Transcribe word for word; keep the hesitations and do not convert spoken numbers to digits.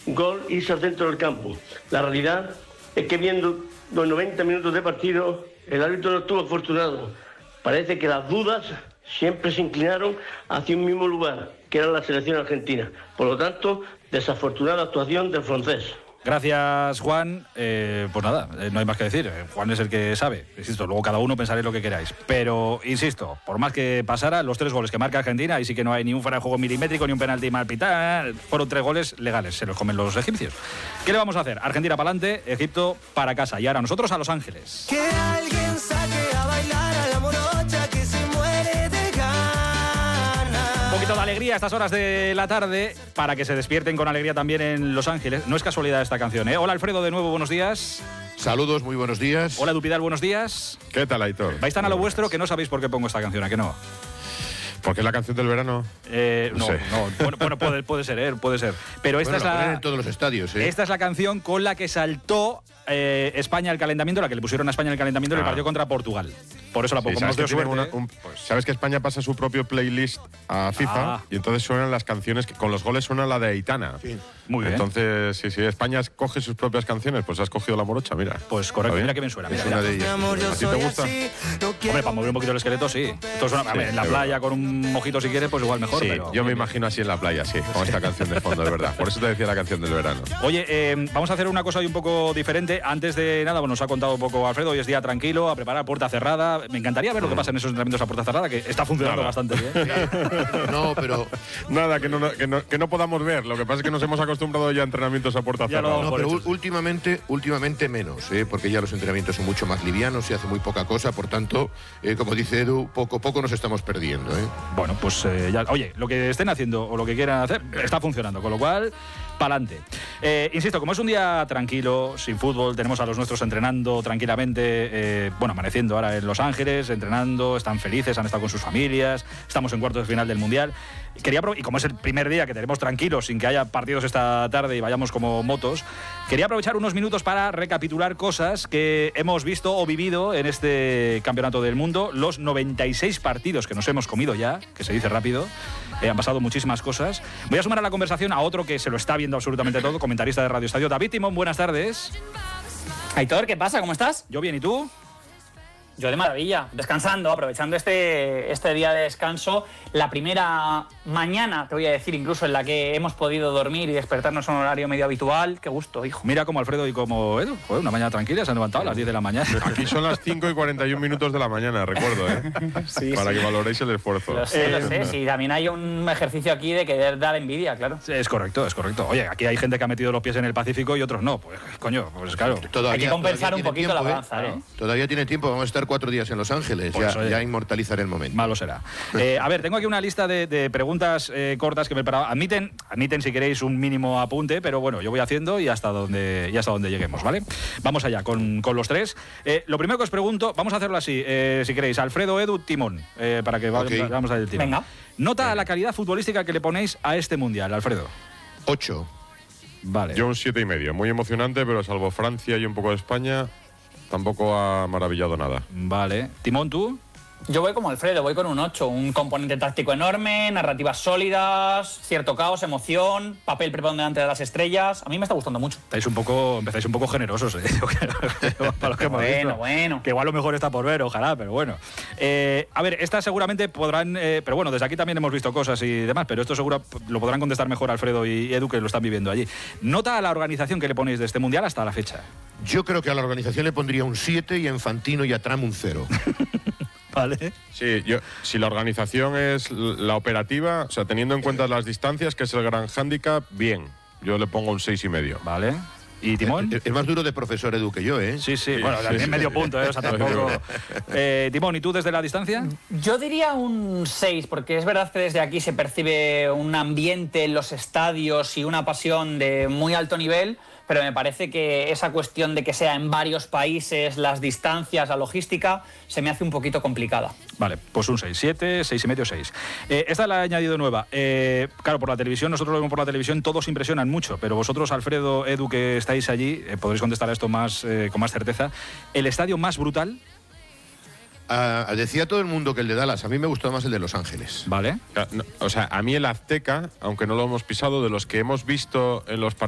gol, irse al centro del campo. La realidad es que viendo los noventa minutos de partido, el árbitro no estuvo afortunado. Parece que las dudas siempre se inclinaron hacia un mismo lugar, que era la selección argentina. Por lo tanto, desafortunada actuación del francés. Gracias, Juan. Eh, pues nada, eh, no hay más que decir. Eh, Juan es el que sabe. Insisto, luego cada uno pensaréis lo que queráis. Pero, insisto, por más que pasara, los tres goles que marca Argentina, ahí sí que no hay ni un fuera de juego milimétrico, ni un penalti mal pitado, fueron tres goles legales. Se los comen los egipcios. ¿Qué le vamos a hacer? Argentina para adelante, Egipto para casa. Y ahora nosotros a Los Ángeles. Que alguien saque a bailar a la morocha que se muere de ganas. Un poquito de alegría a estas horas de la tarde para que se despierten con alegría también en Los Ángeles. No es casualidad esta canción, ¿eh? Hola, Alfredo, de nuevo, buenos días. Saludos, muy buenos días. Hola, Dupidal, buenos días. ¿Qué tal, Aitor? Vais tan a lo vuestro que no sabéis por qué pongo esta canción, ¿a que no? ¿Porque es la canción del verano? Eh, no, No sé. no, bueno, bueno, puede, puede ser, ¿eh? Puede ser. Pero esta Bueno, la es ponen la... en todos los estadios, ¿eh? Esta es la canción con la que saltó eh, España al calentamiento, la que le pusieron a España el calentamiento en el Ah. partido contra Portugal. Por eso la Sí, pongo. ¿sabes, Nos dio que tienen suerte. una- un- ¿Sabes que España pasa su propio playlist a FIFA? Ah. Y entonces suenan las canciones, que con los goles suena la de Aitana. Muy bien. Entonces, sí, sí, España coge sus propias canciones, pues has cogido la morocha, mira. Pues correcto, ¿Está bien? mira que bien suena. Mira, Es una mira. de ellas. Mi amor, yo ¿A ti te soy gusta? así, no Hombre, quiero para mover un poquito el esqueleto, sí. Esto es una, a Sí, ver, en la es playa verdad. con un mojito si quieres, pues igual mejor. Sí, pero... yo me imagino así en la playa, sí, con esta canción de fondo, de verdad. Por eso te decía la canción del verano. Oye, eh, vamos a hacer una cosa hoy un poco diferente. Antes de nada, bueno, nos ha contado un poco Alfredo, hoy es día tranquilo, a preparar puerta cerrada. Me encantaría ver lo que pasa en esos entrenamientos a puerta cerrada, que está funcionando Nada. bastante bien. No, pero nada, que no, que, no, que no podamos ver. Lo que pasa es que nos hemos acostumbrado ya a entrenamientos a puerta Ya lo cerrada. damos No, por pero hecho, ú- últimamente, últimamente menos, ¿eh? Porque ya los entrenamientos son mucho más livianos, se hace muy poca cosa, por tanto, eh, como dice Edu, poco a poco nos estamos perdiendo, ¿eh? Bueno, pues eh, ya, oye, lo que estén haciendo o lo que quieran hacer está funcionando, con lo cual, pa'lante. Eh, insisto, como es un día tranquilo, sin fútbol, tenemos a los nuestros entrenando tranquilamente, eh, bueno, amaneciendo ahora en Los Ángeles, entrenando, están felices, han estado con sus familias, estamos en cuartos de final del Mundial. Quería apro- y como es el primer día que tenemos tranquilos, sin que haya partidos esta tarde y vayamos como motos, quería aprovechar unos minutos para recapitular cosas que hemos visto o vivido en este Campeonato del Mundo, los noventa y seis partidos que nos hemos comido ya, que se dice rápido. Eh, han pasado muchísimas cosas. Voy a sumar a la conversación a otro que se lo está viendo absolutamente todo, comentarista de Radio Estadio, David Timón, buenas tardes. Aitor, ¿qué pasa? ¿Cómo estás? Yo bien, ¿y tú? Yo de maravilla, descansando, aprovechando este, este día de descanso. La primera mañana, te voy a decir, incluso en la que hemos podido dormir y despertarnos a un horario medio habitual. Qué gusto, hijo. Mira como Alfredo y como Edu. Joder, una mañana tranquila, se han levantado a las diez de la mañana. Aquí son las cinco y cuarenta y un minutos de la mañana, recuerdo, ¿eh? Sí, Para sí. que valoréis el esfuerzo. Lo sé, lo sé. Sí, también hay un ejercicio aquí de querer dar envidia, claro. Sí, es correcto, es correcto. Oye, aquí hay gente que ha metido los pies en el Pacífico y otros no. Pues, coño, pues claro. Todavía, Hay que compensar todavía un tiene poquito la tiempo, ¿eh? balanza, ¿eh? Todavía tiene tiempo, vamos a estar cuatro días en Los Ángeles, Por ya, eso, oye. ya inmortalizaré el momento. Malo será. Eh, a ver, tengo aquí una lista de, de preguntas eh, cortas que me he preparado. Admiten, admiten si queréis un mínimo apunte, pero bueno, yo voy haciendo y hasta donde, y hasta donde lleguemos, ¿vale? Vamos allá con, con los tres. Eh, lo primero que os pregunto, vamos a hacerlo así, eh, si queréis, Alfredo, Edu, Timón, eh, para que va- Ok. vamos a ir tirón. Venga. Nota a la calidad futbolística que le ponéis a este Mundial, Alfredo. Ocho. Vale. Yo un siete y medio. Muy emocionante, pero salvo Francia y un poco de España, tampoco ha maravillado nada. Vale. Timón, ¿tú? Yo voy como Alfredo, voy con un ocho, un componente táctico enorme, narrativas sólidas, cierto caos, emoción, papel preponderante de las estrellas. A mí me está gustando mucho. Estáis un poco, empezáis un poco generosos, ¿eh? Yo creo, para los que hemos Bueno, visto. bueno. Que igual lo mejor está por ver, ojalá, pero bueno. Eh, a ver, estas seguramente podrán, eh, pero bueno, desde aquí también hemos visto cosas y demás, pero esto seguro lo podrán contestar mejor Alfredo y Edu, que lo están viviendo allí. Nota a la organización que le ponéis de este Mundial hasta la fecha. Yo creo que a la organización le pondría un siete y a Infantino y a Trump un cero. Vale. Sí, yo, si la organización es l- la operativa, o sea, teniendo en cuenta las distancias, que es el gran hándicap, bien. Yo le pongo un seis y medio. Vale. ¿Y Timón? Es, es más duro de profesor Edu que yo, ¿eh? Sí, sí, Sí, bueno, sí, también sí. medio punto, ¿eh? O sea, tampoco. Eh, Timón, ¿y tú desde la distancia? Yo diría un seis, porque es verdad que desde aquí se percibe un ambiente en los estadios y una pasión de muy alto nivel, pero me parece que esa cuestión de que sea en varios países, las distancias, la logística, se me hace un poquito complicada. Vale, pues un seis, siete, seis y medio, seis. Eh, esta la he añadido nueva. Eh, claro, por la televisión, nosotros lo vemos por la televisión, todos impresionan mucho, pero vosotros, Alfredo, Edu, que estáis allí, eh, podréis contestar a esto más, eh, con más certeza. ¿El estadio más brutal? Ah, decía todo el mundo que el de Dallas, a mí me gustó más el de Los Ángeles. Vale. O sea, no- o sea, a mí el Azteca, aunque no lo hemos pisado, de los que hemos visto en los partidos